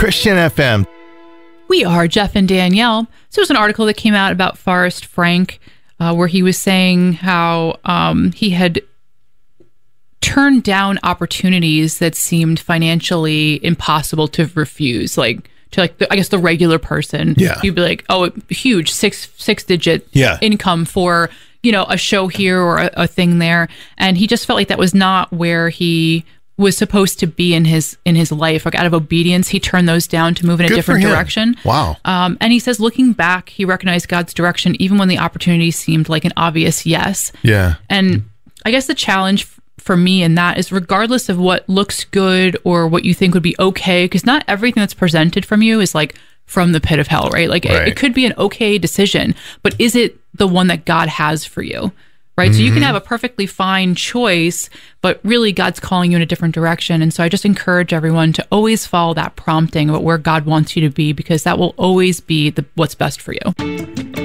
Christian FM. We are Jeff and Danielle. So there was an article that came out about Forrest Frank where he was saying how he had turned down opportunities that seemed financially impossible to refuse, I guess the regular person. Yeah. You'd be like, oh, huge six-digit income for, a show here or a thing there. And he just felt like that was not where he was supposed to be in his life. Like, out of obedience, he turned those down to move in a different direction. Wow. And he says, looking back, he recognized God's direction even when the opportunity seemed like an obvious yes. Yeah. And I guess the challenge for me in that is, regardless of what looks good or what you think would be okay, because not everything that's presented from you is like from the pit of hell, right? Like It could be an okay decision, but is it the one that God has for you? Right. So you can have a perfectly fine choice, but really God's calling you in a different direction. And so I just encourage everyone to always follow that prompting about where God wants you to be, because that will always be what's best for you.